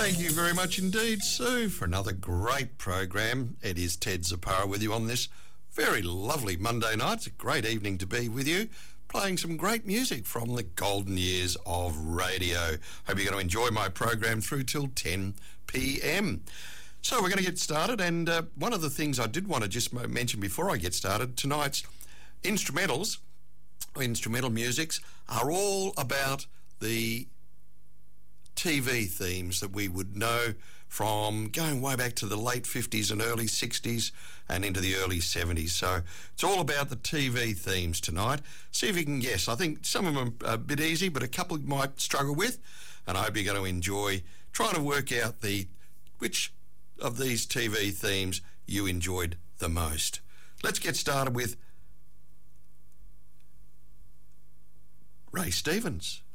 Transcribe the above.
Thank you very much indeed, Sue, for another great program. It is Ted Zapara with you on this very lovely Monday night. It's a great evening to be with you, playing some great music from the golden years of radio. Hope you're going to enjoy my program through till 10 p.m. So we're going to get started, and one of the things I did want to just mention before I get started, tonight's instrumental musics are all about the TV themes that we would know from going way back to the late 50s and early 60s and into the early 70s. So it's all about the TV themes tonight. See if you can guess. I think some of them are a bit easy, but a couple you might struggle with, and I hope you're going to enjoy trying to work out which of these TV themes you enjoyed the most. Let's get started with Ray Stevens.